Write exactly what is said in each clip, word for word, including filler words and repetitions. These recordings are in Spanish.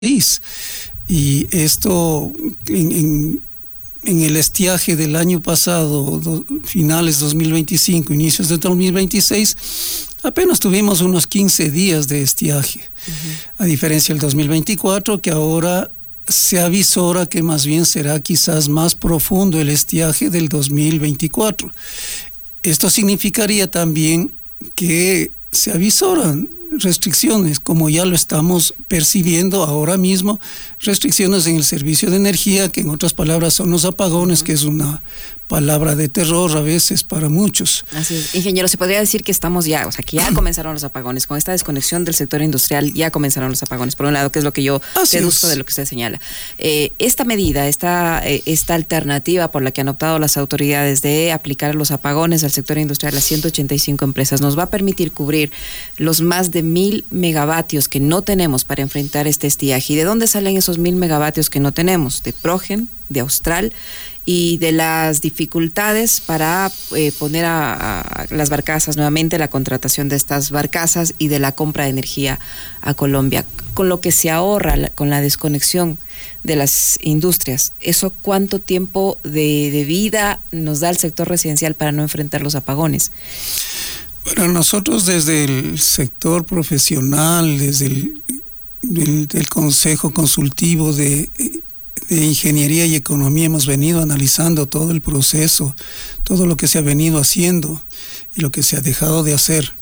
país. Y esto en, en, en el estiaje del año pasado, do, finales dos mil veinticinco, inicios de dos mil veintiséis, apenas tuvimos unos quince días de estiaje, uh-huh. A diferencia del dos mil veinticuatro, que ahora se avisora que más bien será quizás más profundo el estiaje del dos mil veinticuatro. Esto significaría también que se avisoran restricciones, como ya lo estamos percibiendo ahora mismo, restricciones en el servicio de energía, que en otras palabras son los apagones, uh-huh. que es una palabra de terror a veces para muchos. Así es. Ingeniero, se podría decir que estamos ya, o sea, que ya comenzaron los apagones, con esta desconexión del sector industrial ya comenzaron los apagones, por un lado, que es lo que yo Así deduzco es. de lo que usted señala. Eh, esta medida, esta, eh, esta alternativa por la que han optado las autoridades de aplicar los apagones al sector industrial a ciento ochenta y cinco empresas, nos va a permitir cubrir los más de mil megavatios que no tenemos para enfrentar este estiaje. ¿Y de dónde salen esos mil megavatios que no tenemos? De Progen, de Austral, y de las dificultades para eh, poner a, a las barcazas nuevamente, la contratación de estas barcazas y de la compra de energía a Colombia, con lo que se ahorra la, con la desconexión de las industrias. ¿Eso cuánto tiempo de, de vida nos da el sector residencial para no enfrentar los apagones? Bueno, nosotros desde el sector profesional, desde el, el, el Consejo Consultivo de de Ingeniería y Economía hemos venido analizando todo el proceso, todo lo que se ha venido haciendo y lo que se ha dejado de hacer.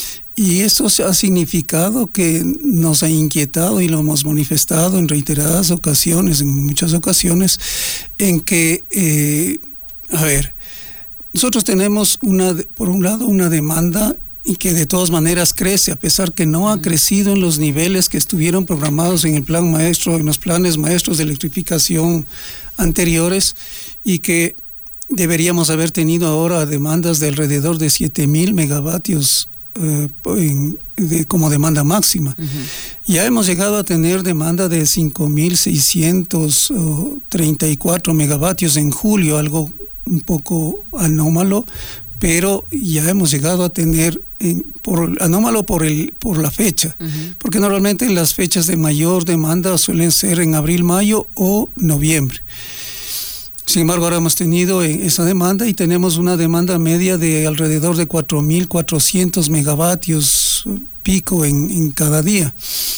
Y eso ha significado que nos ha inquietado y lo hemos manifestado en reiteradas ocasiones, en muchas ocasiones, en que, eh, a ver, nosotros tenemos, una, por un lado, una demanda y que de todas maneras crece, a pesar que no ha crecido en los niveles que estuvieron programados en el plan maestro, en los planes maestros de electrificación anteriores, y que deberíamos haber tenido ahora demandas de alrededor de siete mil megavatios eh, en, de, como demanda máxima. Uh-huh. Ya hemos llegado a tener demanda de cinco mil seiscientos treinta y cuatro megavatios en julio, algo un poco anómalo, pero ya hemos llegado a tener, en, por, anómalo por, el, por la fecha, uh-huh. porque normalmente las fechas de mayor demanda suelen ser en abril, mayo o noviembre. Sin embargo, ahora hemos tenido esa demanda y tenemos una demanda media de alrededor de cuatro mil cuatrocientos megavatios pico en, en cada día.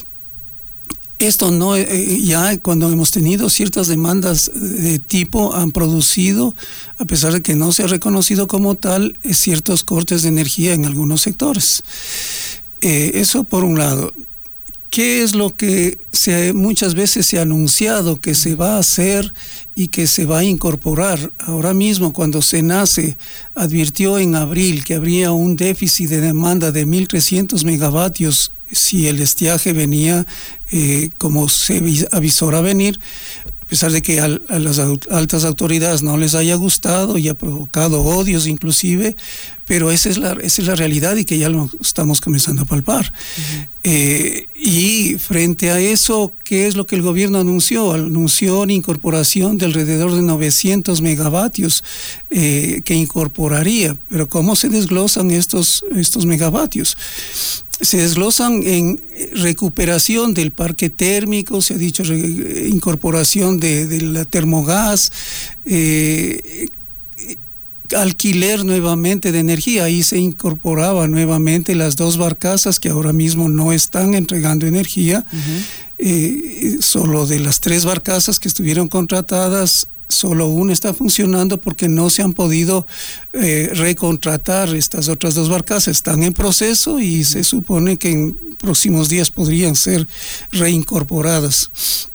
Esto no, eh, ya cuando hemos tenido ciertas demandas de tipo han producido, a pesar de que no se ha reconocido como tal, eh, ciertos cortes de energía en algunos sectores. Eh, eso por un lado. ¿Qué es lo que se, muchas veces se ha anunciado que se va a hacer y que se va a incorporar? Ahora mismo, cuando SENACE advirtió en abril que habría un déficit de demanda de mil trescientos megavatios si el estiaje venía eh, como se avisora venir, a pesar de que al, a las altas autoridades no les haya gustado y ha provocado odios inclusive, pero esa es la, esa es la realidad y que ya lo estamos comenzando a palpar. Uh-huh. Eh, y frente a eso, ¿qué es lo que el gobierno anunció? Anunció una incorporación de alrededor de novecientos megavatios eh, que incorporaría, pero ¿cómo se desglosan estos, estos megavatios? Se desglosan en recuperación del parque térmico, se ha dicho re, incorporación de, de la termogás, eh, alquiler nuevamente de energía. Ahí se incorporaba nuevamente las dos barcazas que ahora mismo no están entregando energía. Uh-huh. Eh, solo de las tres barcazas que estuvieron contratadas, solo una está funcionando porque no se han podido eh, recontratar. Estas otras dos barcazas están en proceso y uh-huh. se supone que en próximos días podrían ser reincorporadas.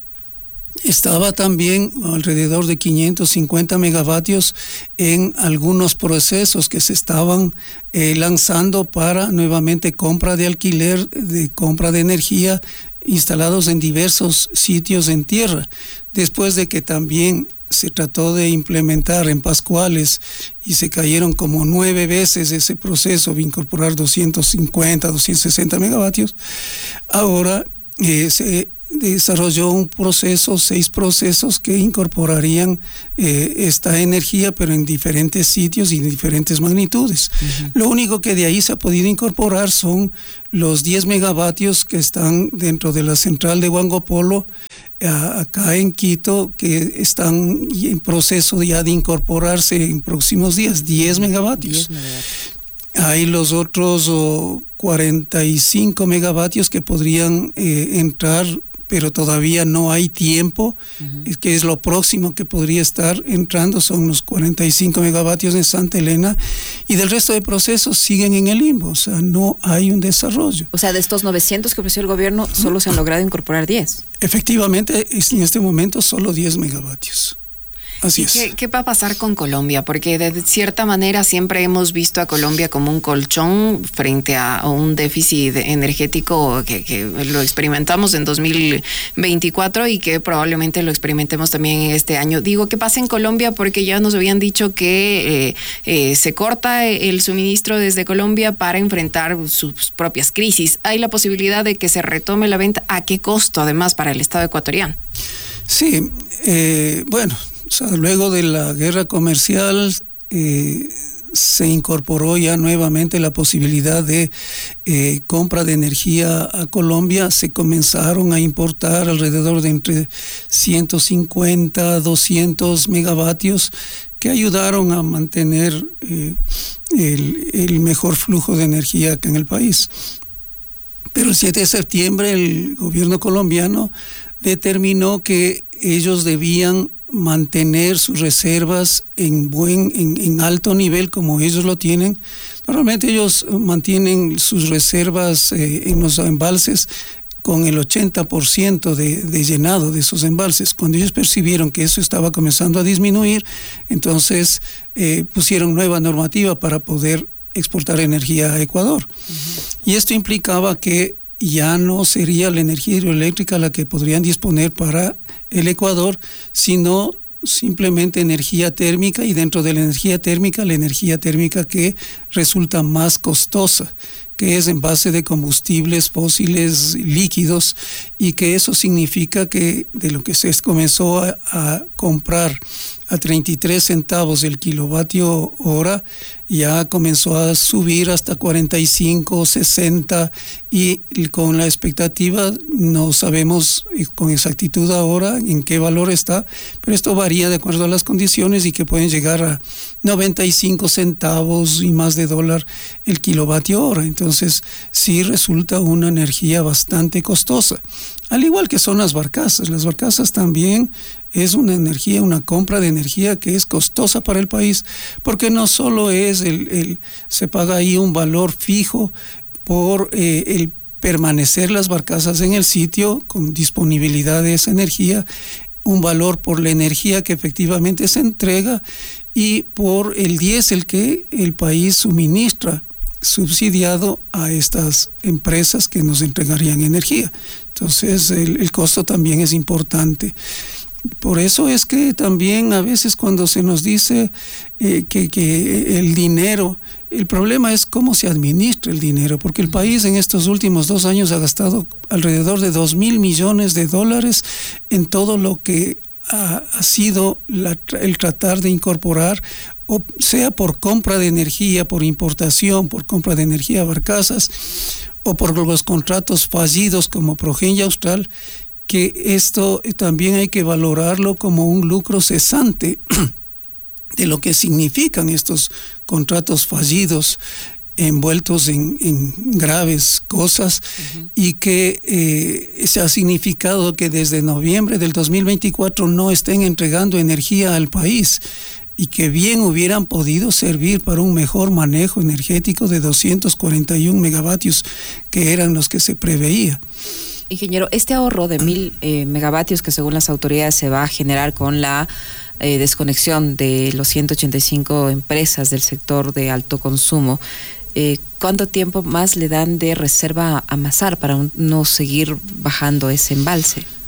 Estaba también alrededor de quinientos cincuenta megavatios en algunos procesos que se estaban eh, lanzando para nuevamente compra de alquiler, de compra de energía, instalados en diversos sitios en tierra. Después de que también se trató de implementar en Pascuales y se cayeron como nueve veces ese proceso de incorporar doscientos cincuenta, doscientos sesenta megavatios, ahora eh, se desarrolló un proceso, seis procesos que incorporarían eh, esta energía, pero en diferentes sitios y en diferentes magnitudes. Uh-huh. Lo único que de ahí se ha podido incorporar son los diez megavatios que están dentro de la central de Huangopolo, acá en Quito, que están en proceso ya de incorporarse en próximos días, diez megavatios. diez megavatios. Hay los otros oh, cuarenta y cinco megavatios que podrían eh, entrar, pero todavía no hay tiempo, uh-huh. que es lo próximo que podría estar entrando, son los cuarenta y cinco megavatios en Santa Elena, y del resto de procesos siguen en el limbo, o sea, no hay un desarrollo. O sea, de estos novecientos que ofreció el gobierno, solo se han logrado incorporar diez. Efectivamente, en este momento solo diez megavatios. Así es. ¿Qué, ¿Qué va a pasar con Colombia? Porque de cierta manera siempre hemos visto a Colombia como un colchón frente a un déficit energético que, que lo experimentamos en dos mil veinticuatro y que probablemente lo experimentemos también en este año. Digo, ¿qué pasa en Colombia? Porque ya nos habían dicho que eh, eh, se corta el suministro desde Colombia para enfrentar sus propias crisis. ¿Hay la posibilidad de que se retome la venta? ¿A qué costo, además, para el Estado ecuatoriano? Sí, eh, bueno... O sea, luego de la guerra comercial eh, se incorporó ya nuevamente la posibilidad de eh, compra de energía a Colombia. Se comenzaron a importar alrededor de entre ciento cincuenta, doscientos megavatios que ayudaron a mantener eh, el, el mejor flujo de energía acá en el país. Pero el siete de septiembre el gobierno colombiano determinó que ellos debían mantener sus reservas en buen, en, en alto nivel como ellos lo tienen. Normalmente ellos mantienen sus reservas eh, en los embalses con el ochenta por ciento de, de llenado de esos embalses. Cuando ellos percibieron que eso estaba comenzando a disminuir, entonces eh, pusieron nueva normativa para poder exportar energía a Ecuador. Uh-huh. Y esto implicaba que ya no sería la energía hidroeléctrica la que podrían disponer para el Ecuador, sino simplemente energía térmica, y dentro de la energía térmica, la energía térmica que resulta más costosa, que es en base de combustibles fósiles líquidos, y que eso significa que de lo que se comenzó a, a comprar a treinta y tres centavos el kilovatio hora, ya comenzó a subir hasta cuarenta y cinco, sesenta, y con la expectativa, no sabemos con exactitud ahora en qué valor está, pero esto varía de acuerdo a las condiciones y que pueden llegar a noventa y cinco centavos y más de dólar el kilovatio hora. Entonces sí resulta una energía bastante costosa. Al igual que son las barcazas, las barcazas también es una energía, una compra de energía que es costosa para el país, porque no solo es el, el se paga ahí un valor fijo por eh, el permanecer las barcazas en el sitio con disponibilidad de esa energía, un valor por la energía que efectivamente se entrega y por el diésel que el país suministra subsidiado a estas empresas que nos entregarían energía. Entonces el, el costo también es importante. Por eso es que también a veces cuando se nos dice eh, que, que el dinero, el problema es cómo se administra el dinero, porque el país en estos últimos dos años ha gastado alrededor de dos mil millones de dólares en todo lo que ha, ha sido la, el tratar de incorporar, o sea por compra de energía, por importación, por compra de energía a barcazas, o por los contratos fallidos como Progen y Austral, que esto también hay que valorarlo como un lucro cesante de lo que significan estos contratos fallidos envueltos en, en graves cosas, uh-huh. y que eh, se ha significado que desde noviembre del dos mil veinticuatro no estén entregando energía al país, y que bien hubieran podido servir para un mejor manejo energético de doscientos cuarenta y uno megavatios que eran los que se preveía. Ingeniero, este ahorro de mil eh, megavatios que según las autoridades se va a generar con la eh, desconexión de los ciento ochenta y cinco empresas del sector de alto consumo, eh, ¿cuánto tiempo más le dan de reserva a Masar para un, no seguir bajando ese embalse?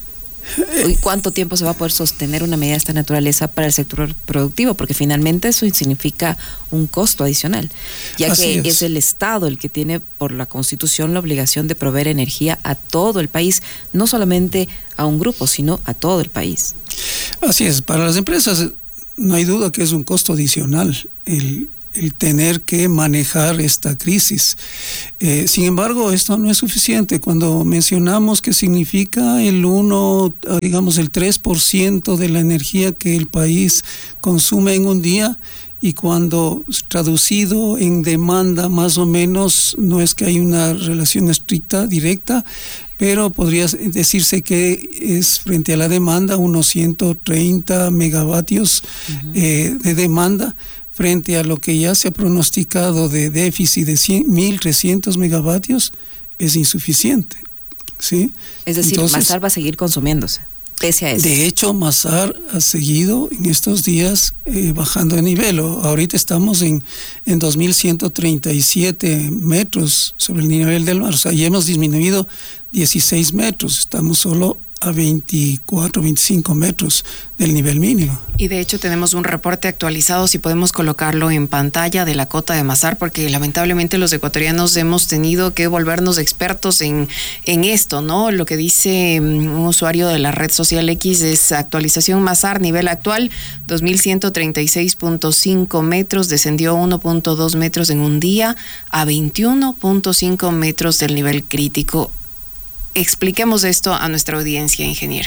¿Y cuánto tiempo se va a poder sostener una medida de esta naturaleza para el sector productivo? Porque finalmente eso significa un costo adicional, ya Así que es. es el Estado el que tiene por la Constitución la obligación de proveer energía a todo el país, no solamente a un grupo, sino a todo el país. Así es, para las empresas no hay duda que es un costo adicional el el tener que manejar esta crisis. Eh, sin embargo, esto no es suficiente. Cuando mencionamos que significa el uno, digamos el tres por ciento de la energía que el país consume en un día, y cuando traducido en demanda más o menos, no es que hay una relación estricta, directa, pero podría decirse que es frente a la demanda unos ciento treinta megavatios uh-huh. eh, de demanda, frente a lo que ya se ha pronosticado de déficit de mil trescientos megavatios, es insuficiente, ¿sí? Es decir, Entonces, Masar va a seguir consumiéndose, pese a eso. De hecho, Masar ha seguido en estos días eh, bajando de nivel. Ahorita estamos en, en dos mil ciento treinta y siete metros sobre el nivel del mar, o sea, ya hemos disminuido dieciséis metros, estamos solo a veinticuatro, veinticinco metros del nivel mínimo. Y de hecho tenemos un reporte actualizado, si podemos colocarlo en pantalla, de la cota de Masar, porque lamentablemente los ecuatorianos hemos tenido que volvernos expertos en, en esto, ¿no? Lo que dice un usuario de la red social X es: actualización Masar, nivel actual, dos mil ciento treinta y seis punto cinco metros, descendió uno punto dos metros en un día a veintiuno punto cinco metros del nivel crítico. Expliquemos esto a nuestra audiencia, ingeniero.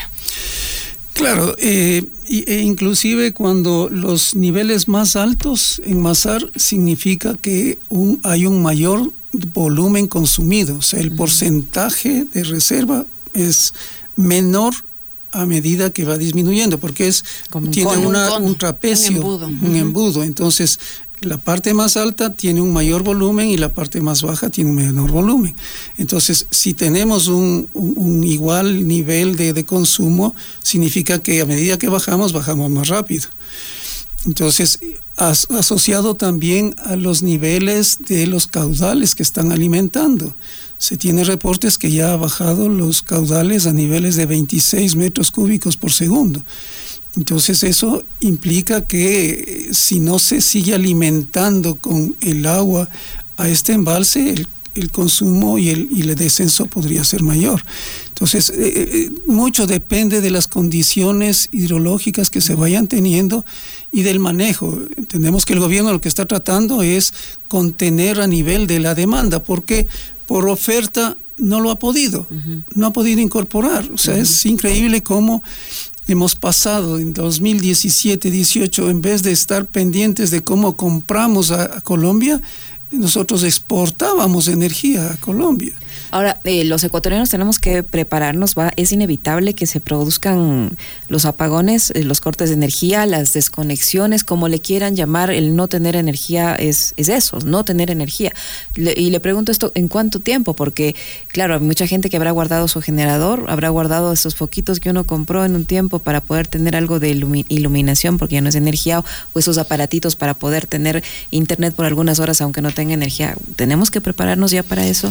Claro, eh, e inclusive cuando los niveles más altos en Masar significa que un, hay un mayor volumen consumido, o sea, el uh-huh. porcentaje de reserva es menor a medida que va disminuyendo, porque es Como tiene un, una, un, un trapecio, un embudo. Un uh-huh. embudo, entonces la parte más alta tiene un mayor volumen y la parte más baja tiene un menor volumen. Entonces, si tenemos un, un, un igual nivel de, de consumo, significa que a medida que bajamos, bajamos más rápido. Entonces, as, asociado también a los niveles de los caudales que están alimentando. Se tiene reportes que ya ha bajado los caudales a niveles de veintiséis metros cúbicos por segundo. Entonces eso implica que si no se sigue alimentando con el agua a este embalse, el, el consumo y el, y el descenso podría ser mayor. Entonces eh, mucho depende de las condiciones hidrológicas que se vayan teniendo y del manejo. Entendemos que el gobierno lo que está tratando es contener a nivel de la demanda, porque por oferta no lo ha podido, uh-huh. no ha podido incorporar. O sea, uh-huh. es increíble cómo hemos pasado en dos mil diecisiete, dieciocho, en vez de estar pendientes de cómo compramos a, a Colombia, nosotros exportábamos energía a Colombia. Ahora, eh, los ecuatorianos tenemos que prepararnos, va, es inevitable que se produzcan los apagones, eh, los cortes de energía, las desconexiones, como le quieran llamar. El no tener energía es, es eso, no tener energía. Le, y le pregunto esto, ¿en cuánto tiempo? Porque, claro, hay mucha gente que habrá guardado su generador, habrá guardado esos foquitos que uno compró en un tiempo para poder tener algo de ilumi- iluminación, porque ya no es energía, o, o esos aparatitos para poder tener internet por algunas horas, aunque no tenga energía. ¿Tenemos que prepararnos ya para eso?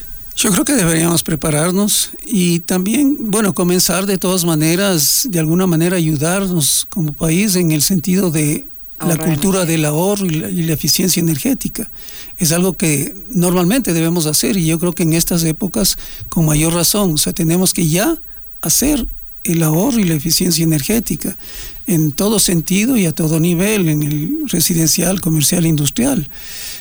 Yo creo que deberíamos prepararnos y también, bueno, comenzar de todas maneras, de alguna manera ayudarnos como país en el sentido de Ahorrar la cultura energía. Del ahorro y la, y la eficiencia energética. Es algo que normalmente debemos hacer y yo creo que en estas épocas con mayor razón. O sea, tenemos que ya hacer el ahorro y la eficiencia energética en todo sentido y a todo nivel, en el residencial, comercial, industrial.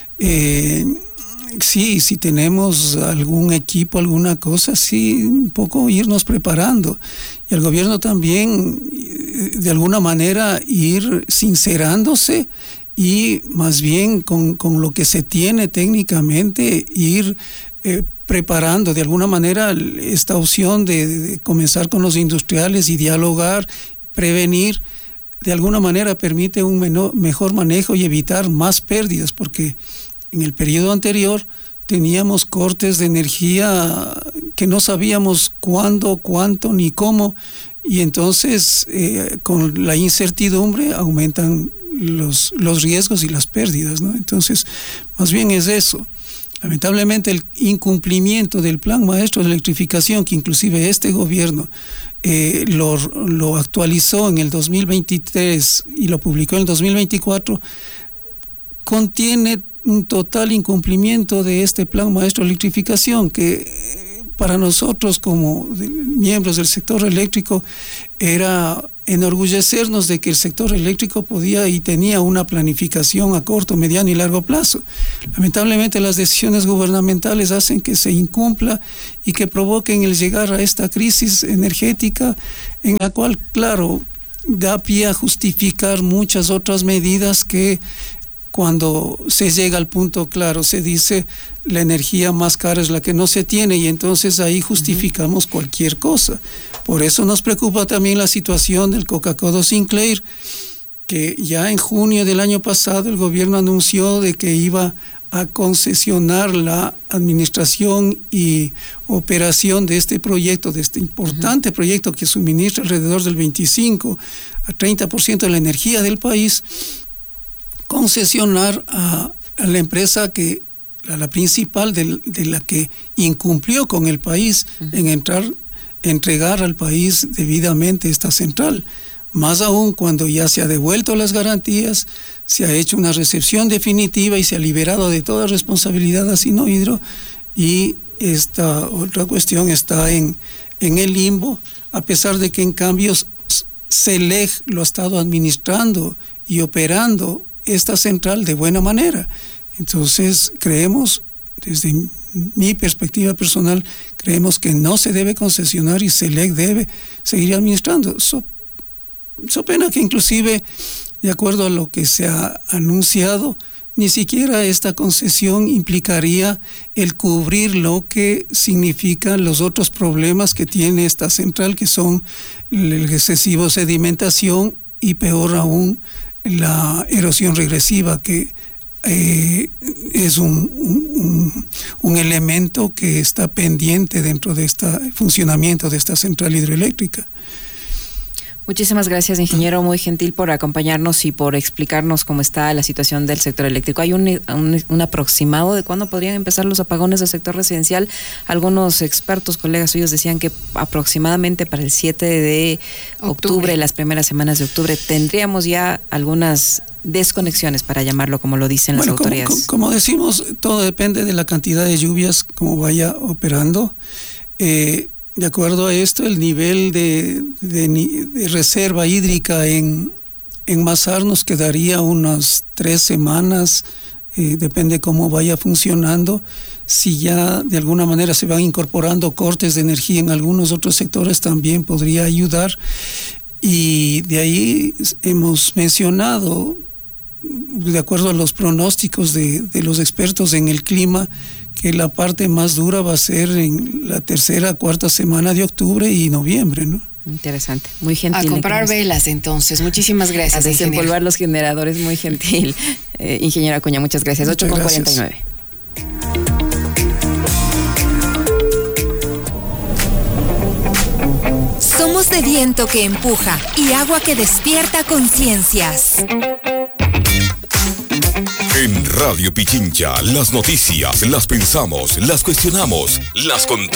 Eh, Sí, si tenemos algún equipo, alguna cosa, sí, un poco irnos preparando. Y el gobierno también, de alguna manera, ir sincerándose y más bien con, con lo que se tiene técnicamente, ir eh, preparando de alguna manera esta opción de, de comenzar con los industriales y dialogar, prevenir. De alguna manera permite un menor, mejor manejo y evitar más pérdidas, porque en el periodo anterior teníamos cortes de energía que no sabíamos cuándo, cuánto ni cómo, y entonces eh, con la incertidumbre aumentan los, los riesgos y las pérdidas, ¿no? Entonces, más bien es eso. Lamentablemente el incumplimiento del Plan Maestro de Electrificación, que inclusive este gobierno eh, lo, lo actualizó en el dos mil veintitrés y lo publicó en el dos mil veinticuatro, contiene un total incumplimiento de este Plan Maestro de Electrificación, que para nosotros como miembros del sector eléctrico era enorgullecernos de que el sector eléctrico podía y tenía una planificación a corto, mediano y largo plazo. Lamentablemente las decisiones gubernamentales hacen que se incumpla y que provoquen el llegar a esta crisis energética, en la cual, claro, da pie a justificar muchas otras medidas que cuando se llega al punto claro, se dice la energía más cara es la que no se tiene, y entonces ahí justificamos uh-huh. cualquier cosa. Por eso nos preocupa también la situación del Coca-Cola Sinclair, que ya en junio del año pasado el gobierno anunció de que iba a concesionar la administración y operación de este proyecto, de este importante uh-huh. proyecto que suministra alrededor del veinticinco a treinta por ciento de la energía del país, concesionar a, a la empresa que a la principal de, de la que incumplió con el país uh-huh. en entrar, entregar al país debidamente esta central. Más aún cuando ya se ha devuelto las garantías, se ha hecho una recepción definitiva y se ha liberado de toda responsabilidad a Sinohidro, y esta otra cuestión está en, en el limbo, a pesar de que en cambio CELEG lo ha estado administrando y operando esta central de buena manera. Entonces creemos, desde mi perspectiva personal, creemos que no se debe concesionar y CELEG debe seguir administrando. So, so pena que inclusive, de acuerdo a lo que se ha anunciado, ni siquiera esta concesión implicaría el cubrir lo que significan los otros problemas que tiene esta central, que son el excesivo sedimentación y, peor aún, la erosión regresiva, que eh, es un, un, un elemento que está pendiente dentro de este funcionamiento de esta central hidroeléctrica. Muchísimas gracias, ingeniero, muy gentil por acompañarnos y por explicarnos cómo está la situación del sector eléctrico. ¿Hay un, un, un aproximado de cuándo podrían empezar los apagones del sector residencial? Algunos expertos, colegas suyos, decían que aproximadamente para el siete de octubre, octubre, las primeras semanas de octubre, tendríamos ya algunas desconexiones, para llamarlo como lo dicen bueno, las autoridades. Como, como decimos, todo depende de la cantidad de lluvias, como vaya operando. Eh, De acuerdo a esto, el nivel de, de, de reserva hídrica en, en Masar nos quedaría unas tres semanas, eh, depende cómo vaya funcionando. Si ya de alguna manera se van incorporando cortes de energía en algunos otros sectores, también podría ayudar. Y de ahí hemos mencionado, de acuerdo a los pronósticos de, de los expertos en el clima, que la parte más dura va a ser en la tercera, cuarta semana de octubre y noviembre, ¿no? Interesante, muy gentil. A comprar velas, entonces. Muchísimas gracias. A desempolvar los generadores, muy gentil. Eh, ingeniero Acuña, muchas gracias. ocho con cuarenta y nueve. Somos de viento que empuja y agua que despierta conciencias. En Radio Pichincha, las noticias las pensamos, las cuestionamos, las contamos.